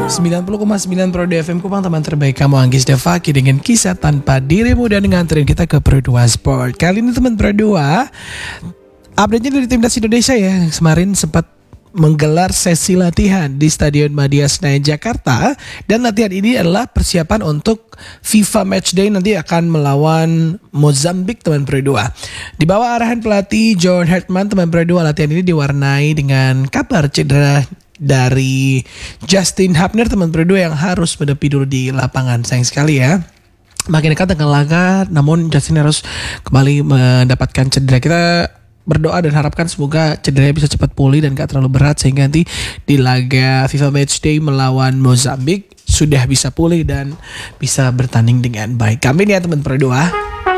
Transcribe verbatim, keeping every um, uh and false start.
sembilan puluh koma sembilan Pro dua F M Kupang, teman terbaik kamu Anggis Devaki dengan kisah tanpa dirimu, dan nganterin kita ke Pro dua Sport. Kali ini teman Pro dua, update-nya dari Timnas Indonesia ya. Kemarin sempat menggelar sesi latihan di Stadion Madia Senayan Jakarta, dan latihan ini adalah persiapan untuk FIFA Matchday nanti akan melawan Mozambik teman Pro dua. Di bawah arahan pelatih John Hartman teman Pro dua, latihan ini diwarnai dengan kabar cedera dari Justin Hubner teman Pro dua yang harus menepi dulu di lapangan. Sayang sekali ya, makin dekat dengan laga namun Justin harus kembali mendapatkan cedera. Kita berdoa dan harapkan semoga cederanya bisa cepat pulih dan gak terlalu berat, sehingga nanti di laga FIFA Matchday melawan Mozambik sudah bisa pulih dan bisa bertanding dengan baik. Amin ya teman Pro dua.